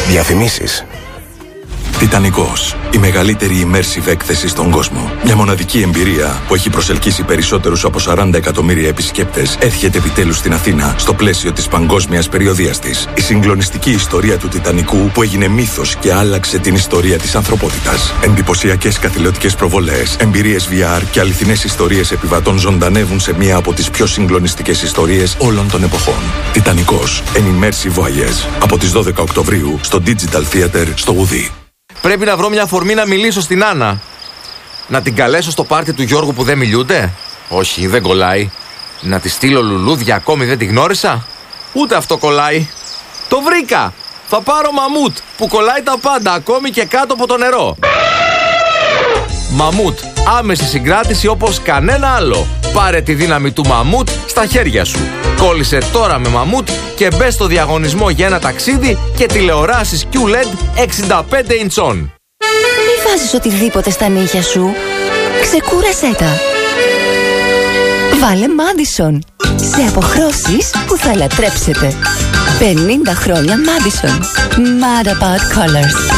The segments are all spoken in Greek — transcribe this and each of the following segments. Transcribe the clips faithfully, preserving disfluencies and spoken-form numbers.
Διαφημίσεις. Τιτανικός, η μεγαλύτερη immersive έκθεση στον κόσμο. Μια μοναδική εμπειρία που έχει προσελκύσει περισσότερους από σαράντα εκατομμύρια επισκέπτες έρχεται επιτέλους στην Αθήνα στο πλαίσιο της παγκόσμιας περιοδείας της. Η συγκλονιστική ιστορία του Τιτανικού που έγινε μύθος και άλλαξε την ιστορία της ανθρωπότητας. Εντυπωσιακές καθηλωτικές προβολές, εμπειρίες βι αρ και αληθινές ιστορίες επιβατών ζωντανεύουν σε μία από τις πιο συγκλονιστικές ιστορίες όλων των εποχών. Τιτανικός, an immersive voyage. Από τις δώδεκα Οκτωβρίου στο Digital Theater στο Ουδί. Πρέπει να βρω μια αφορμή να μιλήσω στην Άννα. Να την καλέσω στο πάρτι του Γιώργου που δεν μιλούνται. Όχι, δεν κολλάει. Να τη στείλω λουλούδια, ακόμη δεν τη γνώρισα. Ούτε αυτό κολλάει. Το βρήκα! Θα πάρω μαμούτ που κολλάει τα πάντα, ακόμη και κάτω από το νερό. Μαμούτ, άμεση συγκράτηση όπως κανένα άλλο. Πάρε τη δύναμη του μαμούτ στα χέρια σου. Κόλλησε τώρα με μαμούτ και μπες στο διαγωνισμό για ένα ταξίδι και τηλεοράσεις κιου ελ ι ντι εξήντα πέντε ιντσών. Μη βάζεις οτιδήποτε στα νύχια σου. Ξεκούρασέ τα. Βάλε Μάντισον. Σε αποχρώσεις που θα λατρέψετε. πενήντα χρόνια Μάντισον. Mad about colors.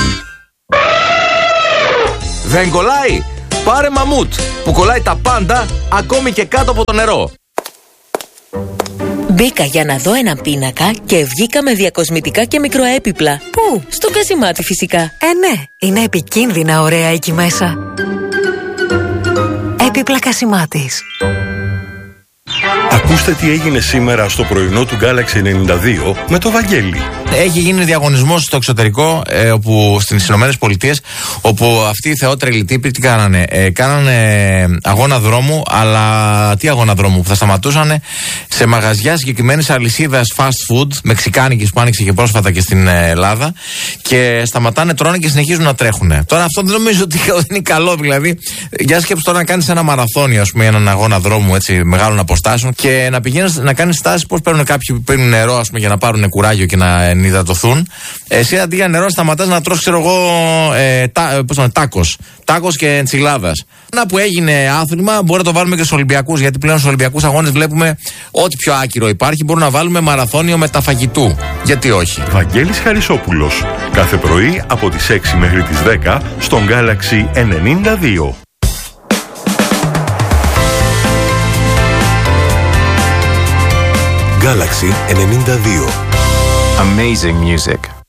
Δεν κολλάει? Πάρε μαμούτ που κολλάει τα πάντα, ακόμη και κάτω από το νερό. Μπήκα για να δω έναν πίνακα και βγήκα με διακοσμητικά και μικροέπιπλα. Πού? Στο Κασιμάτι φυσικά. Ε, ναι, είναι επικίνδυνα ωραία εκεί μέσα. Έπιπλα Κασιμάτης. Ακούστε τι έγινε σήμερα στο πρωινό του Galaxy ενενήντα δύο με το Βαγγέλη. Έχει γίνει διαγωνισμός στο εξωτερικό, ε, όπου, στις Ηνωμένες Πολιτείες, όπου αυτοί οι θεότρελοι τύποι τι κάνανε. Ε, κάνανε αγώνα δρόμου, αλλά τι αγώνα δρόμου, που θα σταματούσαν σε μαγαζιά συγκεκριμένης αλυσίδας fast food, μεξικάνικης που άνοιξε και πρόσφατα και στην Ελλάδα, και σταματάνε, τρώνε και συνεχίζουν να τρέχουν. Τώρα αυτό δεν νομίζω ότι είναι καλό, δηλαδή. Για σκέψου τώρα να κάνεις ένα μαραθώνιο, ας πούμε, έναν αγώνα δρόμου έτσι μεγάλων αποστάσεων, και να πηγαίνεις να κάνεις στάσεις πώς παίρνουν κάποιοι που παίρνουν νερό, ας πούμε, για να πάρουν κουράγιο και να ενυδατωθούν. Εσύ αντί για νερό σταματάς να τρως, ξέρω εγώ, ε, τα, πώς είναι, τάκος. Τάκος και εντσιλάδας. Ένα που έγινε άθλημα μπορεί να το βάλουμε και στους Ολυμπιακούς, γιατί πλέον στους Ολυμπιακούς αγώνες βλέπουμε ό,τι πιο άκυρο υπάρχει. Μπορούμε να βάλουμε μαραθώνιο μεταφαγητού. Γιατί όχι. Βαγγέλης Χαρισόπουλος. Κάθε πρωί από τις έξι μέχρι τις δέκα στον Galaxy ενενήντα δύο. Galaxy ενενήντα δύο. Amazing music.